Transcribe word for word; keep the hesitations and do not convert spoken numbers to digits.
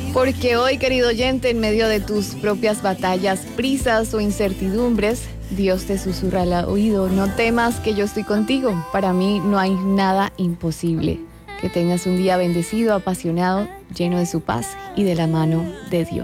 Porque hoy, querido oyente, en medio de tus propias batallas, prisas o incertidumbres, Dios te susurra al oído: no temas, que yo estoy contigo. Para mí no hay nada imposible. Que tengas un día bendecido, apasionado, lleno de su paz y de la mano de Dios.